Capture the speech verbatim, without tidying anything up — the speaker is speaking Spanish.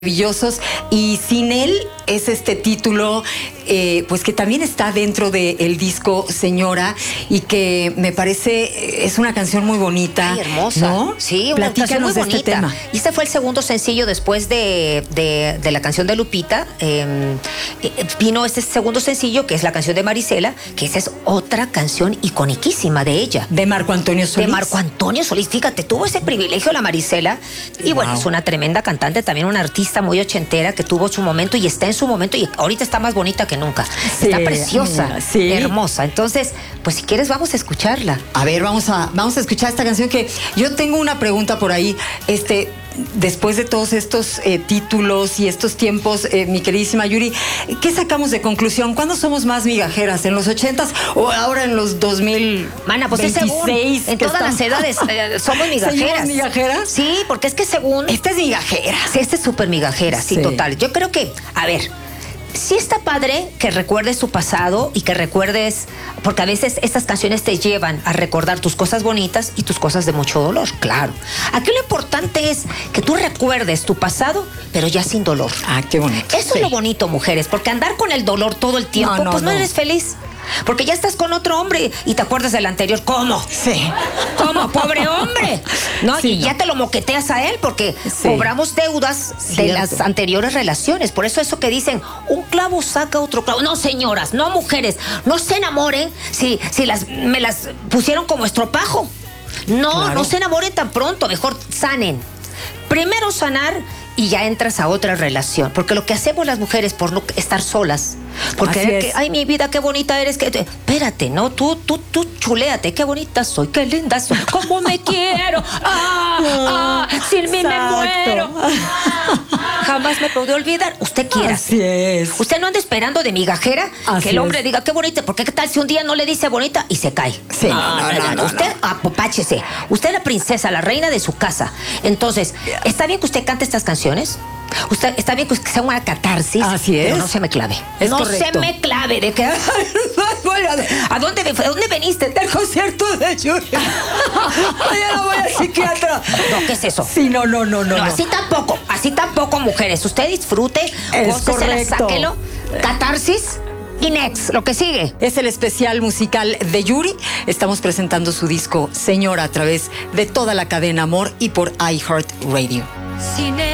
Maravillosos, y Sin él es este título eh, pues que también está dentro del disco Señora, y que me parece es una canción muy bonita. Ay, hermosa, ¿no? Sí, una canción muy bonita. Este tema. Y este fue el segundo sencillo después de, de, de la canción de Lupita. Eh, vino este segundo sencillo, que es la canción de Marisela, que esa es otra canción iconiquísima de ella, de Marco Antonio Solís. De Marco Antonio Solís, fíjate, tuvo ese privilegio la Marisela. Y wow, bueno, es una tremenda cantante, también una artista muy ochentera que tuvo su momento y está en su momento, y ahorita está más bonita que nunca. Sí, está preciosa, sí, hermosa. Entonces, pues si quieres vamos a escucharla. A ver, vamos a, vamos a escuchar esta canción, que yo tengo una pregunta por ahí. Este, después de todos estos eh, títulos y estos tiempos, eh, mi queridísima Yuri, ¿qué sacamos de conclusión? ¿Cuándo somos más migajeras? ¿En los ochentas o ahora en los dos mil? Mana, pues es según, en todas estamos... las edades eh, somos migajeras. migajeras? Sí, porque es que según... Esta es migajera. Sí, esta es súper migajera, sí, sí, total. Yo creo que, a ver... Sí está padre que recuerdes tu pasado y que recuerdes, porque a veces estas canciones te llevan a recordar tus cosas bonitas y tus cosas de mucho dolor, claro. Aquí lo importante es que tú recuerdes tu pasado, pero ya sin dolor. Ah, qué bonito. Eso sí. Es lo bonito, mujeres, porque andar con el dolor todo el tiempo, no, no, pues no, no eres feliz. Porque ya estás con otro hombre y te acuerdas del anterior. ¿Cómo? Sí. ¿Cómo? ¡Pobre hombre! ¿No? Sí, y no. Ya te lo moqueteas a él porque sí. Cobramos deudas Cierto. De las anteriores relaciones. Por eso eso que dicen, un clavo saca otro clavo. No, señoras, no, mujeres, no se enamoren si, si las, me las pusieron como estropajo. No, claro. No se enamoren tan pronto, mejor sanen. Primero sanar y ya entras a otra relación. Porque lo que hacemos las mujeres por no estar solas, porque que, ay, mi vida, qué bonita eres, que espérate, no, tú, tú, tú chuléate, qué bonita soy, qué linda soy, cómo me quiero, ah, ah, sin mí me muero, jamás me podré olvidar. Usted quiera. Así es. Usted no anda esperando de migajera Así que el hombre es. Diga qué bonita, porque qué tal si un día no le dice bonita y se cae. Sí, no, no, no, no, no, usted no. apopáchese. Usted es la princesa, la reina de su casa. Entonces, ¿está bien que usted cante estas canciones? Usted, está bien que sea una catarsis. Así es. Pero no se me clave. Es no correcto. se me clave de que... ¿A dónde, ¿A dónde veniste? Del concierto de Yuri. Mañana voy al psiquiatra. No, ¿qué es eso? Sí, no, no, no, no. No, así tampoco. Así tampoco, mujeres. Usted disfrute. Es correcto. Sáquelo. Catarsis. Y next, lo que sigue. Es el especial musical de Yuri. Estamos presentando su disco Señora a través de toda la cadena Amor y por iHeartRadio.